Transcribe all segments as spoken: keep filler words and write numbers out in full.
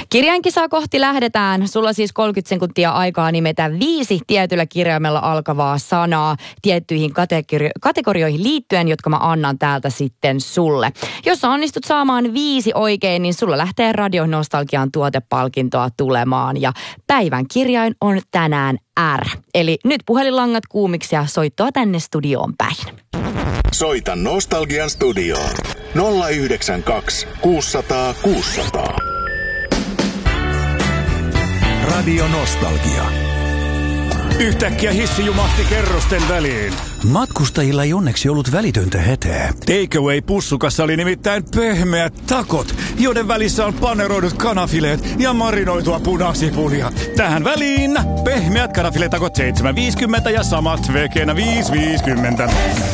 Kirjainkisaa kohti lähdetään. Sulla siis kolmekymmentä sekuntia aikaa nimetä viisi tietyllä kirjaimella alkavaa sanaa tiettyihin kategori- kategorioihin liittyen, jotka mä annan täältä sitten sulle. Jos onnistut saamaan viisi oikein, niin sulla lähtee Radio Nostalgian tuotepalkintoa tulemaan. Ja päivän kirjain on tänään R. Eli nyt puhelinlangat kuumiksi ja soittoa tänne studioon päin. Soita Nostalgian studioon nolla yhdeksän kaksi kuusisataa kuusisataa. Radio Nostalgia. Yhtäkkiä hissi jumahti kerrosten väliin. Matkustajilla ei onneksi ollut välitöntä hätää. Takeaway-pussukassa oli nimittäin pehmeät takot, joiden välissä on paneroidut kanafileet ja marinoitua punasipulia. Tähän väliin pehmeät kanafiletakot seitsemän viisikymmentä ja samat vekenä viisi viisikymmentä.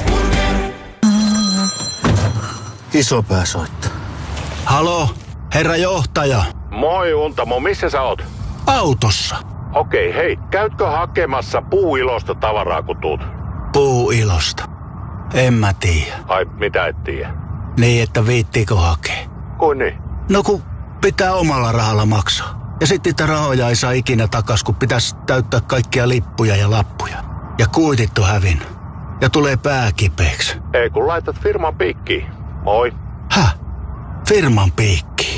Isopää soittaa. Halo, herra johtaja. Moi Untamo, missä sä oot? Autossa. Okei, hei, käytkö hakemassa puuilosta tavaraa kun tuut? Puuilosta? En mä tiedä. Ai, mitä et tiedä? Niin, että viittiikö hakea? Kuin niin? No kun pitää omalla rahalla maksaa. Ja sitten niitä rahoja ei saa ikinä takas, kun pitäisi täyttää kaikkia lippuja ja lappuja. Ja kuitit on hävinnyt. Ja tulee pää kipeäksi. Ei kun laitat firman piikkiin. Moi. Häh? Firman piikki?